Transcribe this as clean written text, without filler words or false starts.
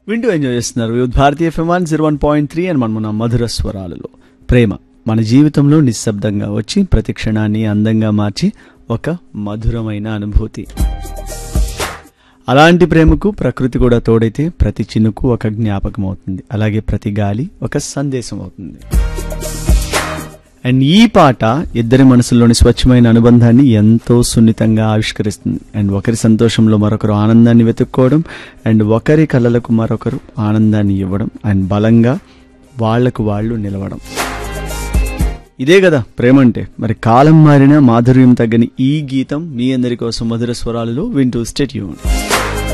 వింటూ ఎంజాయ్ చేస్తున్నారు with Bharatiya FM 101.3 and మన మధుర స్వరాలలో. ప్రేమ మన జీవితంలో నిశ్శబ్దంగా వచ్చి ప్రతి క్షణాన్ని అందంగా మార్చి ఒక మధురమైన అనుభూతి. అలాంటి ప్రేమకు ప్రకృతి కూడా తోడైతే ప్రతి చినుకు ఒక జ్ఞాపకం అవుతుంది, అలాగే ప్రతి గాలి ఒక సందేశం అవుతుంది. అండ్ ఈ పాట ఇద్దరి మనసుల్లోని స్వచ్ఛమైన అనుబంధాన్ని ఎంతో సున్నితంగా ఆవిష్కరిస్తుంది. అండ్ ఒకరి సంతోషంలో మరొకరు ఆనందాన్ని వెతుక్కోవడం, అండ్ ఒకరి కళ్ళలకు మరొకరు ఆనందాన్ని ఇవ్వడం, అండ్ బలంగా వాళ్లకు వాళ్ళు నిలవడం. ఇదే కదా ప్రేమ అంటే. మరి కాలం మారిన మాధుర్యం తగ్గని ఈ గీతం మీ అందరి కోసం మధుర స్వరాలలో వింటూ స్టే ట్యూన్.